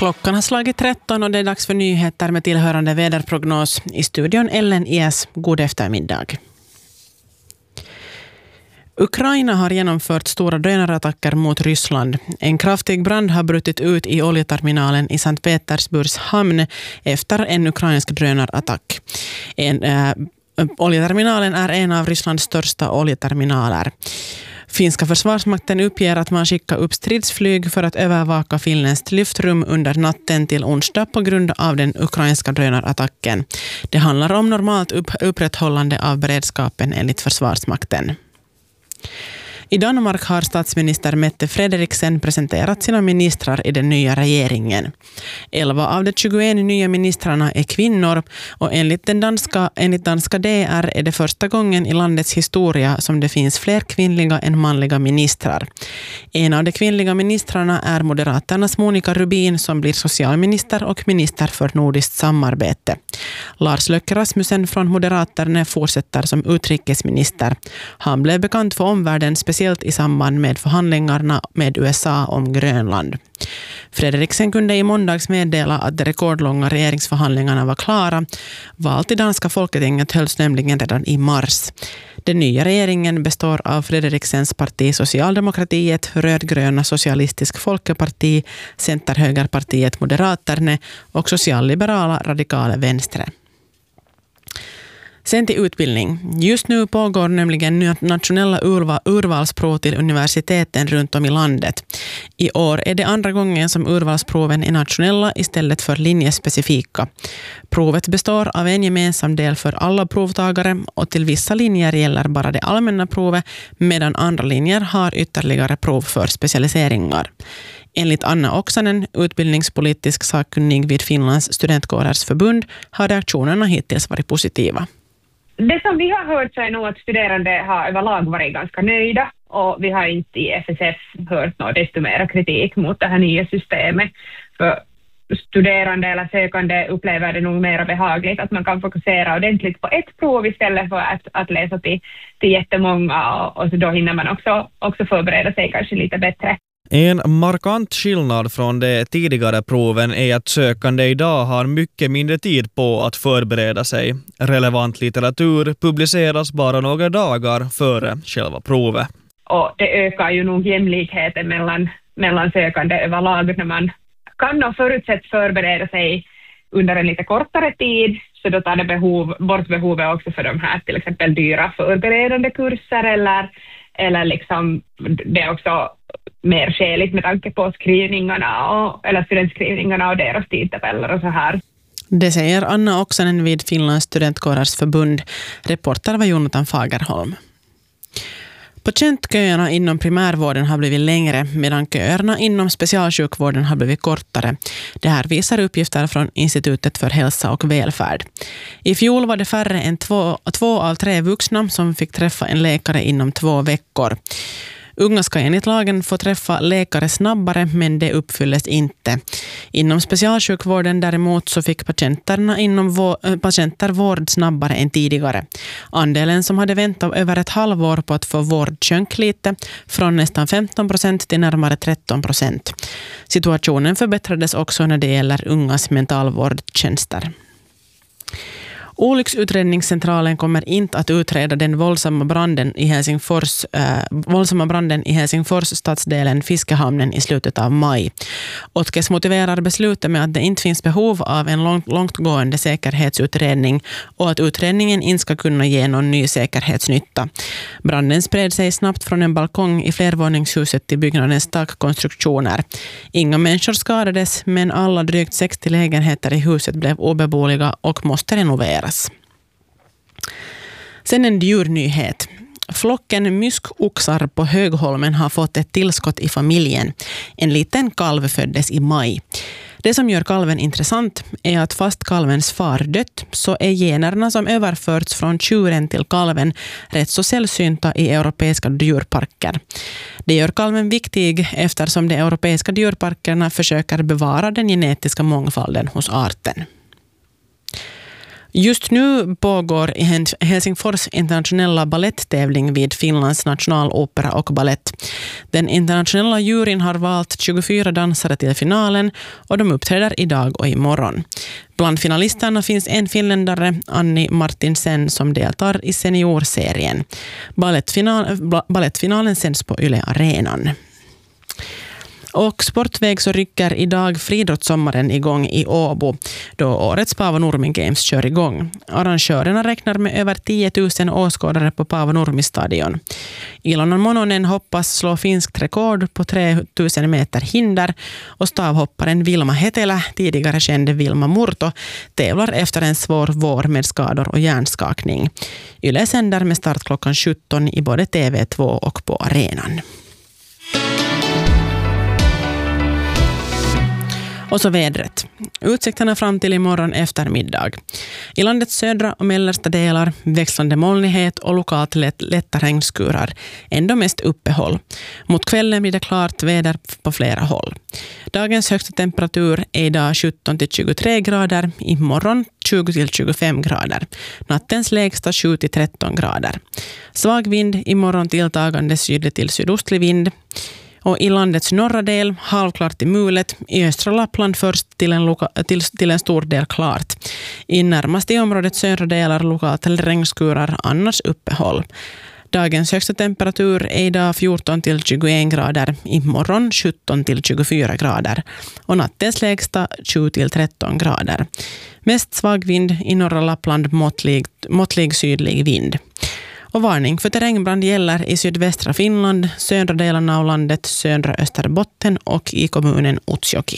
Klockan har slagit 13 och det är dags för nyheter med tillhörande väderprognos. I studion Ellen Ies, god eftermiddag. Ukraina har genomfört stora drönarattacker mot Ryssland. En kraftig brand har brutit ut i oljeterminalen i Sankt Petersburgs hamn efter en ukrainsk drönarattack. Oljeterminalen är en av Rysslands största oljeterminaler. Finska försvarsmakten uppger att man skickar upp stridsflyg för att övervaka finländskt luftrum under natten till onsdag på grund av den ukrainska drönarattacken. Det handlar om normalt upprätthållande av beredskapen enligt försvarsmakten. I Danmark har statsminister Mette Frederiksen presenterat sina ministrar i den nya regeringen. 11 av de 21 nya ministrarna är kvinnor och enligt danska DR är det första gången i landets historia som det finns fler kvinnliga än manliga ministrar. En av de kvinnliga ministrarna är Moderaternas Monica Rubin som blir socialminister och minister för nordiskt samarbete. Lars Løkke Rasmussen från Moderaterna fortsätter som utrikesminister. Han blev bekant för omvärlden speciellt i samband med förhandlingarna med USA om Grönland. Frederiksen kunde i måndags meddela att de rekordlånga regeringsförhandlingarna var klara. Val till danska folketinget hölls nämligen redan i mars. Den nya regeringen består av Frederiksens parti Socialdemokratiet, rödgröna Socialistisk Folkeparti, Centerhögerpartiet Moderaterna och socialliberala Radikale Venstre. Sen till utbildning. Just nu pågår nämligen nationella urvalsprov till universiteten runt om i landet. I år är det andra gången som urvalsproven är nationella istället för linjespecifika. Provet består av en gemensam del för alla provtagare och till vissa linjer gäller bara det allmänna provet medan andra linjer har ytterligare prov för specialiseringar. Enligt Anna Oksanen, utbildningspolitisk sakkunnig vid Finlands studentkårers förbund, har reaktionerna hittills varit positiva. Det som vi har hört så är nog att studerande har överlag varit ganska nöjda och vi har inte i FSF hört något desto mer kritik mot det här nya systemet. För studerande eller sökande upplever det nog mer behagligt att man kan fokusera ordentligt på ett prov istället för att läsa till jättemånga och så då hinner man också förbereda sig kanske lite bättre. En markant skillnad från de tidigare proven är att sökande idag har mycket mindre tid på att förbereda sig. Relevant litteratur publiceras bara några dagar före själva provet. Och det ökar ju nog jämlikheten mellan sökande överlag när man kan och förutsätt förbereda sig under en lite kortare tid. Så då tar det bort behovet också för de här till exempel dyra förberedande kurser eller liksom det är också mer skäligt med tanke på skrivningarna eller studentskrivningarna och deras tidtabeller och så här. Det säger Anna Oksanen vid Finlands studentkårers förbund. Reporter var Jonathan Fagerholm. Patientköerna inom primärvården har blivit längre medan köerna inom specialsjukvården har blivit kortare. Det här visar uppgifter från Institutet för hälsa och välfärd. I fjol var det färre än 2 av 3 vuxna som fick träffa en läkare inom 2 veckor. Unga ska enligt lagen få träffa läkare snabbare men det uppfylles inte. Inom specialsjukvården däremot så fick patienter vård snabbare än tidigare. Andelen som hade väntat över ett halvår på att få vård sjönk lite från nästan 15% till närmare 13%. Situationen förbättrades också när det gäller ungas mentalvårdstjänster. Olycksutredningscentralen kommer inte att utreda den våldsamma branden i Helsingfors stadsdelen Fiskehamnen i slutet av maj. Otkes motiverar beslutet med att det inte finns behov av en långtgående säkerhetsutredning och att utredningen inte ska kunna ge någon ny säkerhetsnytta. Branden spred sig snabbt från en balkong i flervåningshuset till byggnadens takkonstruktioner. Inga människor skadades men alla drygt 60 lägenheter i huset blev obeboeliga och måste renoveras. Sen en djurnyhet. Flocken myskoxar på Högholmen har fått ett tillskott i familjen. En liten kalv föddes i maj. Det som gör kalven intressant är att fast kalvens far dött så är generna som överförts från tjuren till kalven rätt så sällsynta i europeiska djurparker. Det gör kalven viktig eftersom de europeiska djurparkerna försöker bevara den genetiska mångfalden hos arten. Just nu pågår i Helsingfors internationella balletttävling vid Finlands nationalopera och ballett. Den internationella juryn har valt 24 dansare till finalen och de uppträder idag och imorgon. Bland finalisterna finns en finländare, Anni Martinsen, som deltar i seniorserien. Ballettfinalen sänds på Yle Arenan. Och sportväg så rycker idag friidrottssommaren igång i Åbo då årets Paavo Nurmi Games kör igång. Arrangörerna räknar med över 10 000 åskådare på Paavo Nurmi stadion. Ilona Mononen hoppas slå finskt rekord på 3000 meter hinder och stavhopparen Vilma Hetelä, tidigare känd Vilma Murto, tävlar efter en svår vår med skador och hjärnskakning. Yle sänder med start klockan 17 i både TV2 och på arenan. Och så vädret. Utsikterna fram till imorgon eftermiddag. I landets södra och mellersta delar växlande molnighet och lokalt lätta regnskurar. Ändå mest uppehåll. Mot kvällen blir det klart väder på flera håll. Dagens högsta temperatur är idag 17-23 grader. Imorgon 20-25 grader. Nattens lägsta 7-13 grader. Svag vind, imorgon tilltagande sydlig till sydostlig vind. Och i landets norra del halvklart till mulet, i östra Lappland först till en stor del klart. I närmaste området södra delar lokalt till regnskurar, annars uppehåll. Dagens högsta temperatur är idag 14-21 grader, imorgon 17-24 grader och nattens lägsta 7-13 grader. Mest svag vind i norra Lappland, måttlig sydlig vind. Och varning för terrängbrand gäller i sydvästra Finland, södra delarna av landet, södra Österbotten och i kommunen Utsjoki.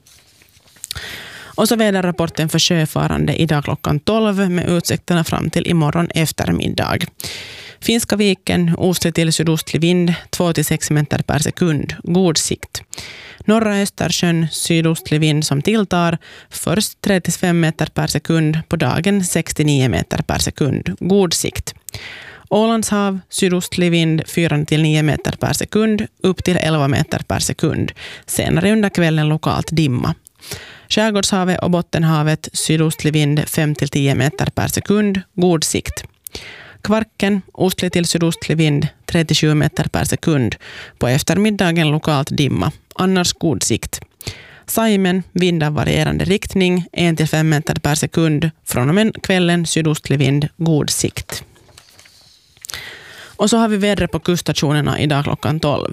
Och så väderrapporten för sjöfarande idag klockan 12 med utsikterna fram till imorgon eftermiddag. Finska viken, ostlig till sydostlig vind, 2-6 meter per sekund, god sikt. Norra Östersjön, sydostlig vind som tilltar, först 3-5 meter per sekund, på dagen 6-9 meter per sekund, god sikt. Ålandshav, sydostlig vind 4-9 meter per sekund, upp till 11 meter per sekund. Senare under kvällen lokalt dimma. Skärgårdshavet och Bottenhavet, sydostlig vind 5-10 meter per sekund, god sikt. Kvarken, ostlig till sydostlig vind 37 meter per sekund. På eftermiddagen lokalt dimma, annars god sikt. Saimen, vind av varierande riktning 1-5 meter per sekund. Från och med kvällen sydostlig vind, god sikt. Och så har vi vädret på kuststationerna idag klockan 12.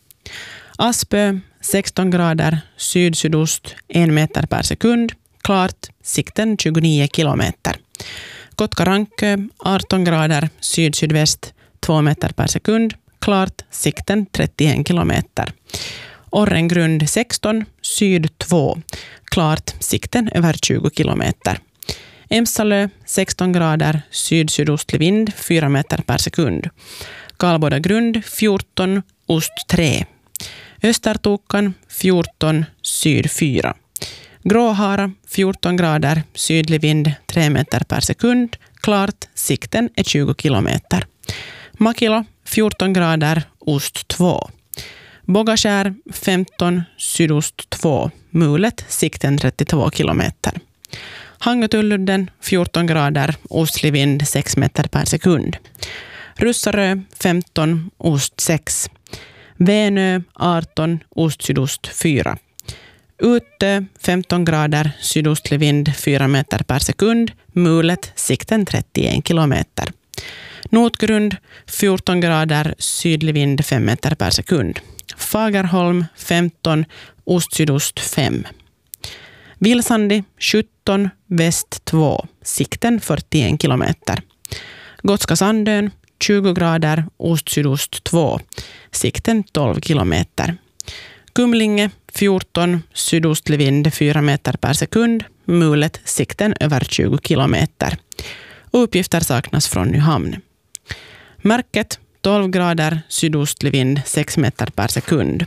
Aspö, 16 grader, syd-sydost, 1 meter per sekund, klart, sikten 29 kilometer. Kotka-Rankö, 18 grader, syd-sydväst, 2 meter per sekund, klart, sikten 31 kilometer. Orrengrund 16, syd 2, klart, sikten över 20 kilometer. Emsalö 16 grader, syd-sydostlig vind 4 meter per sekund. Kalboda grund 14, ost 3. Östertokan 14, syd 4. Gråhara 14 grader, sydlig vind 3 meter per sekund. Klart, sikten är 20 kilometer. Makilo 14 grader, ost 2. Bogaskär 15, sydost 2. Mulet, sikten 32 kilometer. Hangötulludden 14 grader, ostlig vind 6 meter per sekund. Russarö 15, ost 6. Vänö 18, ost-sydost 4. Utö 15 grader, sydostlig vind 4 meter per sekund. Mulet, sikten 31 kilometer. Notgrund 14 grader, sydlig vind 5 meter per sekund. Fagerholm 15, ost-sydost 5. Vilsandi 17, väst 2, sikten 41 kilometer. Gotska Sandön 20 grader, ost-sydost 2, sikten 12 kilometer. Kumlinge 14, sydostlig vind 4 meter per sekund, mulet, sikten över 20 kilometer. Uppgifter saknas från Nyhamn. Märket 12 grader, sydostlig vind 6 meter per sekund.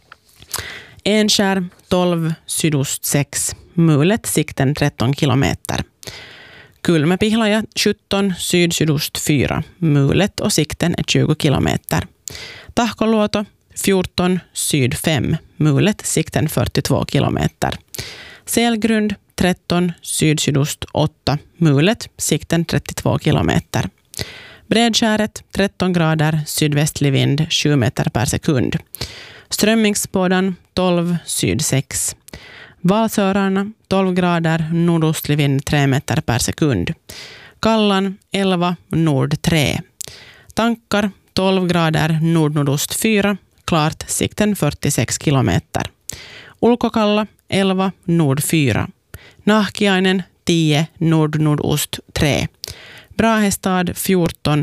Enskär 12, sydost 6, mulet, sikten 13 kilometer. Kulmepihlaja 17, syd-sydost 4, mulet och sikten är 20 kilometer. Tahkoluoto 14, syd 5, mulet, sikten 42 kilometer. Selgrund 13, syd-sydost 8, mulet, sikten 32 kilometer. Bredskäret 13 grader, sydvästlig vind 7 meter per sekund. Strömmingsbådan 12, syd 6. Valsörarna 12 grader, nordostlig vind 3 meter per sekund. Kallan 11, nord 3. Tankar 12 grader, nord-nordost 4, klart, sikten 46 kilometer. Ulkokalla 11, nord 4. Nahkiainen 10, nord-nordost 3. Brahestad 14,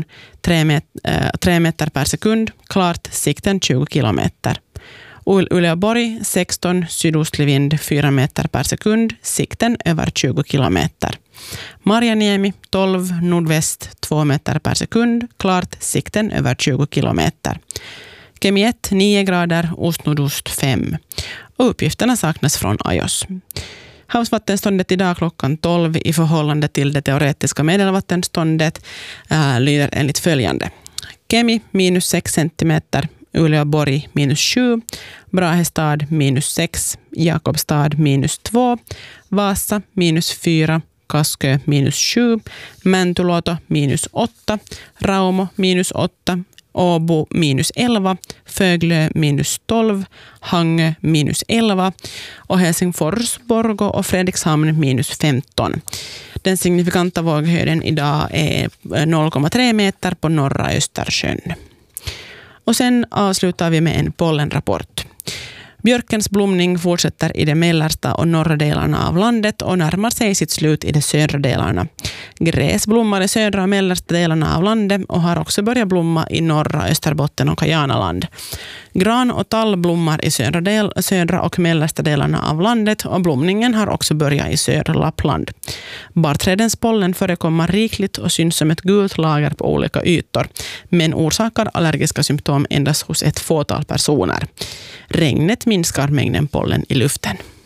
3 meter per sekund, klart, sikten 20 kilometer. Uleåborg 16, sydostlig vind 4 meter per sekund, sikten över 20 kilometer. Marjaniemi 12, nordväst 2 meter per sekund, klart, sikten över 20 kilometer. Kemi 1, 9 grader, ostnordost 5. Och uppgifterna saknas från IOS. Havsvattenståndet idag klockan 12 i förhållande till det teoretiska medelvattenståndet lyder enligt följande. Kemi minus 6 centimeter, Uleåborg minus 7, Brahestad minus 6, Jakobstad minus 2, Vasa minus 4, Kaskö minus 7, Mäntyluoto minus 8, Raumo minus 8, Åbo minus 11, Föglö minus 12, Hangö minus 11 och Helsingfors, Borgå och Fredrikshamn minus 15. Den signifikanta våghöjden idag är 0,3 meter på norra Östersjön. Och sen avslutar vi med en pollenrapport. Björkens blomning fortsätter i de mellersta och norra delarna av landet och närmar sig sitt slut i de södra delarna. Gräs blommar i södra och mellersta delarna av landet och har också börjat blomma i norra Österbotten och Kajanaland. Gran och tall blommar i södra och mellersta delarna av landet och blomningen har också börjat i södra Lappland. Barrträdens pollen förekommer rikligt och syns som ett gult lager på olika ytor, men orsakar allergiska symptom endast hos ett fåtal personer. Regnet minskar mängden pollen i luften.